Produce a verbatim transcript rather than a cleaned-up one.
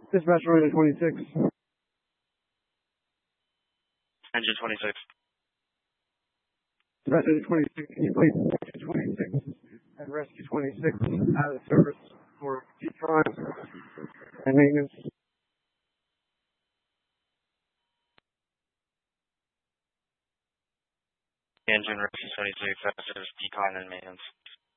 Dispatch Ranger twenty-six. Engine twenty-six. Dispatch Ranger twenty-six, can you please Rescue twenty-six and Rescue twenty-six out of service for T-Prime and maintenance? Engine Rescue twenty-six out of service, decon and maintenance.